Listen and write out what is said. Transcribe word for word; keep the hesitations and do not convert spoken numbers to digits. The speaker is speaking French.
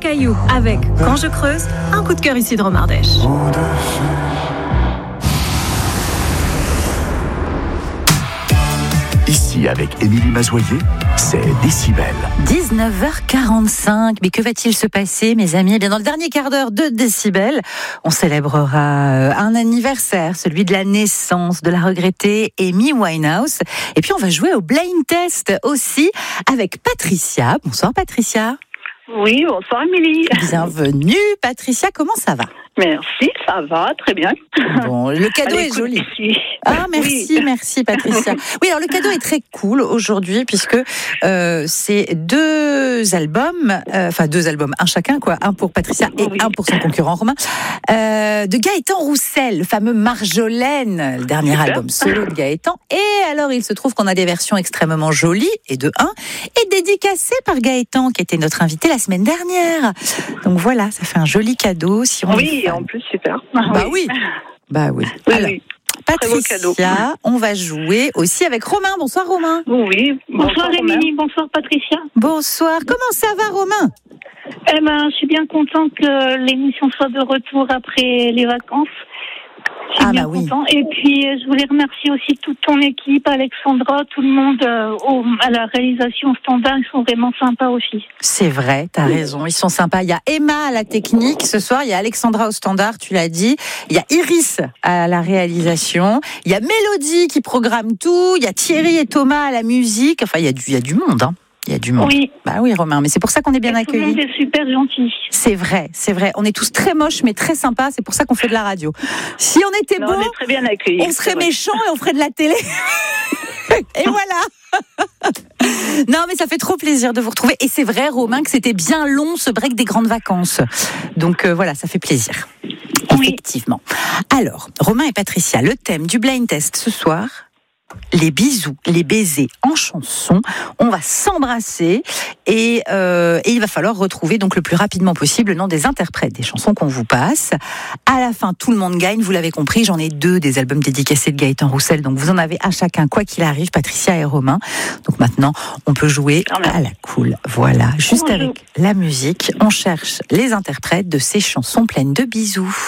Caillou avec Quand je creuse, un coup de cœur ici de Romardèche. Ici, avec Émilie Mazoyer, c'est Décibel. dix-neuf heures quarante-cinq. Mais que va-t-il se passer, mes amis? Eh bien, dans le dernier quart d'heure de Décibel, on célébrera un anniversaire, celui de la naissance de la regrettée Amy Winehouse. Et puis, on va jouer au blind test aussi avec Patricia. Bonsoir, Patricia. Oui, bonsoir Émilie. Bienvenue, Patricia. Comment ça va? Merci, ça va, très bien. Bon, le cadeau est joli. Ici. Ah, merci, oui. merci Patricia. Oui, alors le cadeau est très cool aujourd'hui puisque euh, c'est deux albums, euh, enfin deux albums, un chacun quoi, un pour Patricia et oui. un pour son concurrent Romain, euh, de Gaëtan Roussel, le fameux Marjolaine, le dernier Super. album solo de Gaëtan. Et alors il se trouve qu'on a des versions extrêmement jolies et de un et dédicacées par Gaëtan qui était notre invité la semaine dernière. Donc voilà, ça fait un joli cadeau si on. Oui, en plus super. Bah oui, bah oui. oui alors, oui. Patricia, on va jouer aussi avec Romain. Bonsoir Romain. Oui, bonsoir, bonsoir Émilie, bonsoir Patricia. Bonsoir, comment ça va Romain? Eh ben, je suis bien contente que l'émission soit de retour après les vacances. Je suis ah bien bah oui. content. Et puis, je voulais remercier aussi toute ton équipe, Alexandra, tout le monde euh, au, à la réalisation standard. Ils sont vraiment sympas aussi. C'est vrai, t'as oui. raison. Ils sont sympas. Il y a Emma à la technique ce soir. Il y a Alexandra au standard, tu l'as dit. Il y a Iris à la réalisation. Il y a Mélodie qui programme tout. Il y a Thierry et Thomas à la musique. Enfin, il y a du, il y a du monde, hein. Il y a du monde. Oui. Bah oui, Romain, mais c'est pour ça qu'on est bien et accueillis. Tout le monde est super gentil. C'est vrai, c'est vrai. On est tous très moches, mais très sympas. C'est pour ça qu'on fait de la radio. Si on était beaux, on est très bien accueillis. On serait méchants et on ferait de la télé. Et voilà. Non, mais ça fait trop plaisir de vous retrouver. Et c'est vrai, Romain, que c'était bien long ce break des grandes vacances. Donc euh, voilà, ça fait plaisir. Oui. Effectivement. Alors, Romain et Patricia, le thème du blind test ce soir. Les bisous, les baisers en chanson. On va s'embrasser et, euh, et il va falloir retrouver donc le plus rapidement possible le nom des interprètes des chansons qu'on vous passe. À la fin, tout le monde gagne. Vous l'avez compris, j'en ai deux des albums dédicacés de Gaëtan Roussel. Donc vous en avez un chacun, quoi qu'il arrive, Patricia et Romain. Donc maintenant, on peut jouer à la cool. Voilà, juste avec la musique, on cherche les interprètes de ces chansons pleines de bisous.